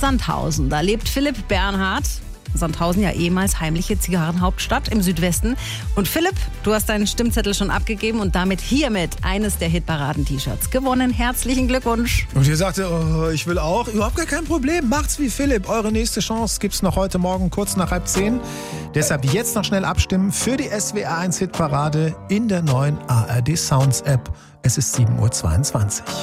Sandhausen. Da lebt Philipp Bernhard. Sandhausen ja ehemals heimliche Zigarrenhauptstadt im Südwesten. Und Philipp, du hast deinen Stimmzettel schon abgegeben und damit hiermit eines der Hitparaden-T-Shirts gewonnen. Herzlichen Glückwunsch. Und ihr sagte, oh, ich will auch. Überhaupt gar kein Problem. Macht's wie Philipp. Eure nächste Chance gibt's noch heute Morgen kurz nach 9:30. Deshalb jetzt noch schnell abstimmen für die SWR1 Hitparade in der neuen ARD Sounds App. Es ist 7:22 Uhr.